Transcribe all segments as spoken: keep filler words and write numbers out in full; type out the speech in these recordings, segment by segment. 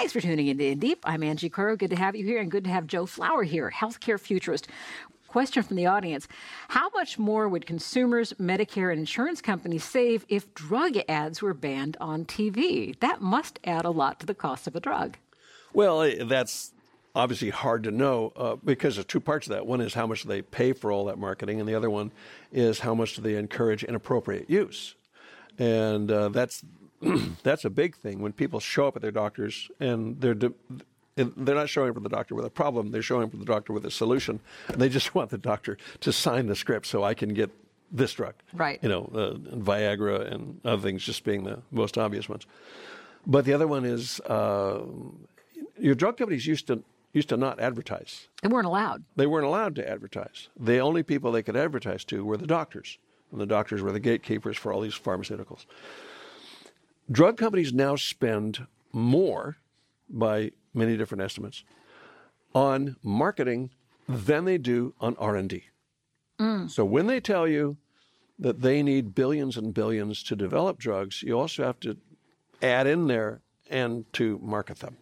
Thanks for tuning in to In Deep. I'm Angie Currow. Good to have you here, and good to have Joe Flower here, healthcare futurist. Question from the audience: how much more would consumers, Medicare, and insurance companies save if drug ads were banned on T V? That must add a lot to the cost of a drug. Well, that's obviously hard to know uh, because there's two parts of that. One is how much they pay for all that marketing, and the other one is how much do they encourage inappropriate use. And uh, that's that's a big thing when people show up at their doctors and they're de- they're not showing up for the doctor with a problem. They're showing up for the doctor with a solution. And they just want the doctor to sign the script so I can get this drug. Right. You know, uh, Viagra and other things just being the most obvious ones. But the other one is uh, your drug companies used to used to not advertise. They weren't allowed. They weren't allowed to advertise. The only people they could advertise to were the doctors. And the doctors were the gatekeepers for all these pharmaceuticals. Drug companies now spend more, by many different estimates, on marketing than they do on R and D. Mm. So when they tell you that they need billions and billions to develop drugs, you also have to add in there and to market them.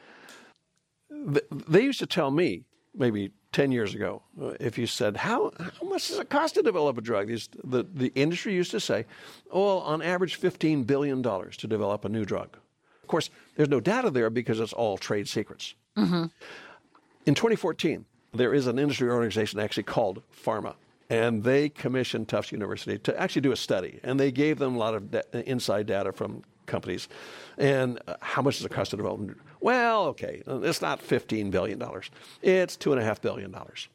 They used to tell me, maybe ten years ago, if you said, how, how much does it cost to develop a drug? These, the, the industry used to say, oh, on average, fifteen billion dollars to develop a new drug. Of course, there's no data there because it's all trade secrets. Mm-hmm. In twenty fourteen, there is an industry organization actually called PhRMA, and they commissioned Tufts University to actually do a study, and they gave them a lot of da- inside data from companies. And uh, how much does it cost to develop? Well, okay, it's not fifteen billion dollars. It's two point five billion dollars.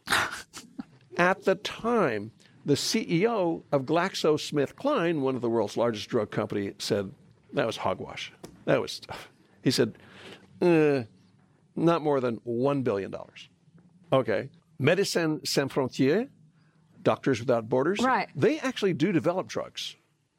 At the time, the C E O of GlaxoSmithKline, one of the world's largest drug company, said, that was hogwash. That was stuff. He said, eh, not more than one billion dollars. Okay. Médecins Sans Frontières, Doctors Without Borders, right. They actually do develop drugs.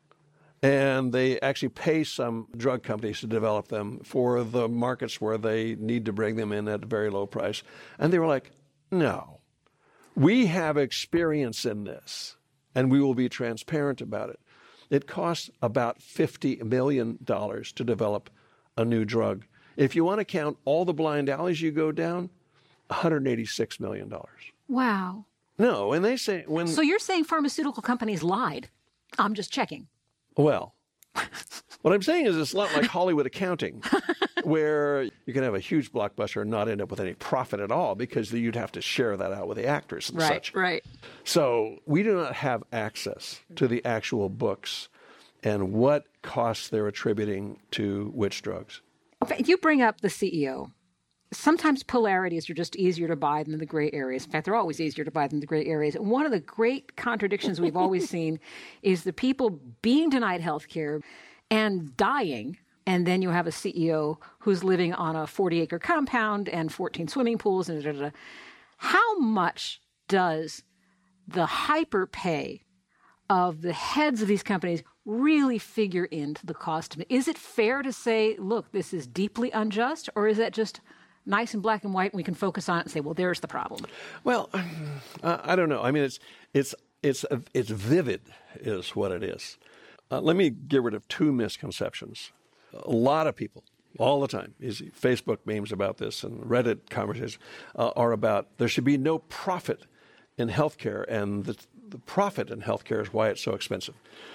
And they actually pay some drug companies to develop them for the markets where they need to bring them in at a very low price. And they were like, no, we have experience in this, and we will be transparent about it. It costs about fifty million dollars to develop a new drug. If you want to count all the blind alleys you go down, one hundred eighty-six million dollars. Wow. No, and they say when... So you're saying pharmaceutical companies lied. I'm just checking. Well, what I'm saying is it's a lot like Hollywood accounting, where you can have a huge blockbuster and not end up with any profit at all because you'd have to share that out with the actors and right, such. Right, right. So we do not have access to the actual books and what costs they're attributing to which drugs. You bring up the C E O. Sometimes polarities are just easier to buy than the gray areas. In fact, they're always easier to buy than the gray areas. And one of the great contradictions we've always seen is the people being denied health care and dying, and then you have a C E O who's living on a forty-acre compound and fourteen swimming pools. And da, da, da. How much does the hyperpay of the heads of these companies really figure into the cost of it? Is it fair to say, look, this is deeply unjust, or is that just nice and black and white, and we can focus on it and say, well, there's the problem? Well, uh, I don't know. I mean, it's it's it's uh, it's vivid is what it is. Uh, let me get rid of two misconceptions. A lot of people, all the time, is Facebook memes about this and Reddit conversations uh, are about there should be no profit in healthcare, and the, the profit in healthcare is why it's so expensive.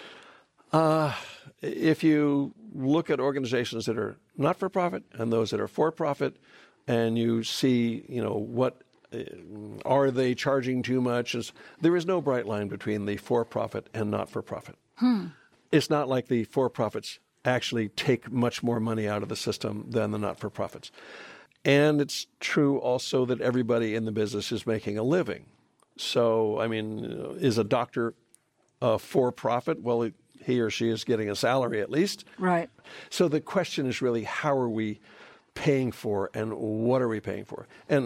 Uh, if you look at organizations that are not for profit and those that are for profit, and you see, you know, what uh, are they charging too much? Is, there is no bright line between the for-profit and not-for-profit. Hmm. It's not like the for-profits actually take much more money out of the system than the not-for-profits. And it's true also that everybody in the business is making a living. So, I mean, is a doctor uh, for-profit? Well, he or she is getting a salary at least. Right. So the question is really, how are we paying for and what are we paying for? And